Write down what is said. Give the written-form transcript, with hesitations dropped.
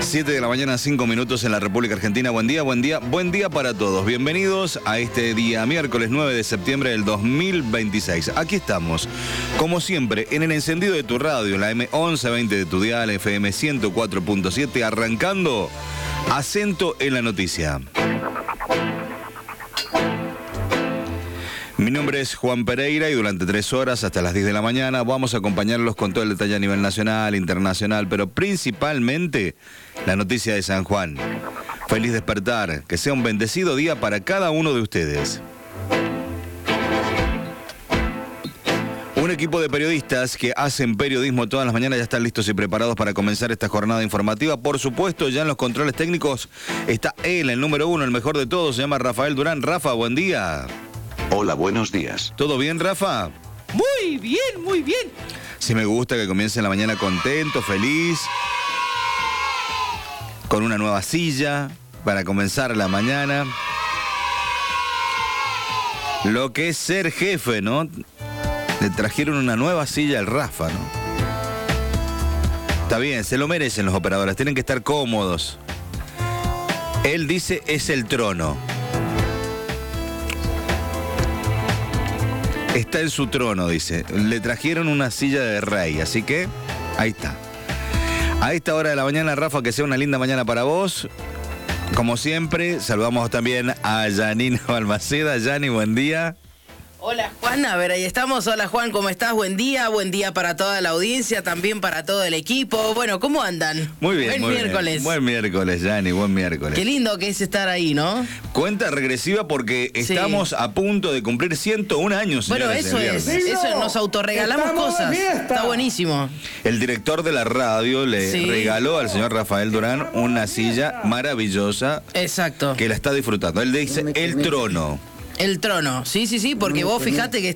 7 de la mañana, 5 minutos en la República Argentina. Buen día, buen día, buen día para todos. Bienvenidos a este día miércoles 9 de septiembre del 2026. Aquí estamos, como siempre, en el encendido de tu radio, la M1120 de tu dial, FM 104.7, arrancando Acento en la Noticia. Mi nombre es Juan Pereira y durante 3 horas hasta las 10 de la mañana vamos a acompañarlos con todo el detalle a nivel nacional, internacional, pero principalmente la noticia de San Juan. Feliz despertar, que sea un bendecido día para cada uno de ustedes. Un equipo de periodistas que hacen periodismo todas las mañanas ya están listos y preparados para comenzar esta jornada informativa. Por supuesto, ya en los controles técnicos está él, el número uno, el mejor de todos, se llama Rafael Durán. Rafa, buen día. Hola, buenos días. ¿Todo bien, Rafa? Muy bien, muy bien. Sí, me gusta que comience la mañana contento, feliz, con una nueva silla para comenzar la mañana. Lo que es ser jefe, ¿no? Le trajeron una nueva silla al Rafa, ¿no? Está bien, se lo merecen los operadores, tienen que estar cómodos. Él dice, es el trono. Está en su trono, dice. Le trajeron una silla de rey, así que ahí está. A esta hora de la mañana, Rafa, que sea una linda mañana para vos. Como siempre, saludamos también a Janina Balmaceda. Yani, buen día. Hola Juan, a ver, ahí estamos. Hola Juan, ¿cómo estás? Buen día para toda la audiencia, también para todo el equipo. Bueno, ¿cómo andan? Muy bien, buen miércoles. Bien. Buen miércoles, Yani, buen miércoles. Qué lindo que es estar ahí, ¿no? Cuenta regresiva porque estamos a punto de cumplir 101 años. Bueno, señores, eso nos autorregalamos cosas. Está buenísimo. El director de la radio le regaló al señor Rafael Durán una silla maravillosa. Exacto. Que la está disfrutando. Él dice el trono. El trono, sí, porque vos fijate que